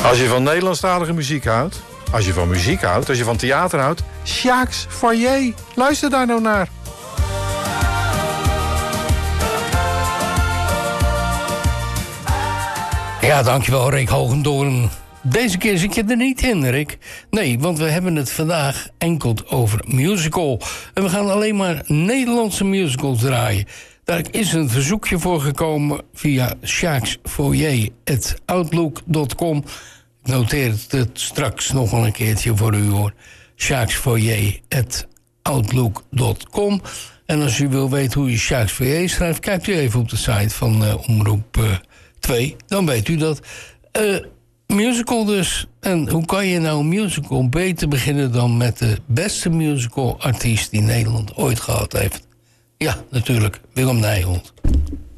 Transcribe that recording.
Als je van Nederlandstalige muziek houdt, als je van muziek houdt, als je van theater houdt, Sjaaks Foyer. Luister daar nou naar. Ja, dankjewel Rick Hogendoorn. Deze keer zit je er niet in, Rick. Nee, want we hebben het vandaag enkel over musical. En we gaan alleen maar Nederlandse musicals draaien. Daar is een verzoekje voor gekomen via sjaaksfoyer@outlook.com. Ik noteer het straks nog wel een keertje voor u, hoor. sjaaksfoyer@outlook.com. En als u wil weten hoe je Sjaaks Foyer schrijft, kijkt u even op de site van Omroep 2. Dan weet u dat. Musical dus. En hoe kan je nou een musical beter beginnen dan met de beste musical artiest die Nederland ooit gehad heeft? Ja, natuurlijk, Willem Nijholt.